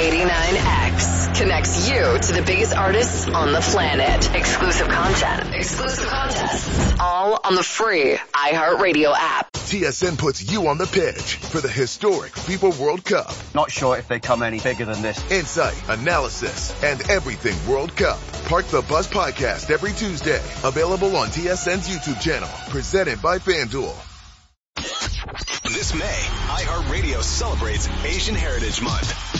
89X connects you to the biggest artists on the planet. Exclusive content, exclusive contests, all on the free iHeartRadio app. TSN puts you on the pitch for the historic FIFA World Cup. Not sure if they come any bigger than this. Insight, analysis, and everything World Cup. Park the Bus podcast every Tuesday. Available on TSN's YouTube channel. Presented by FanDuel. This May, iHeartRadio celebrates Asian Heritage Month.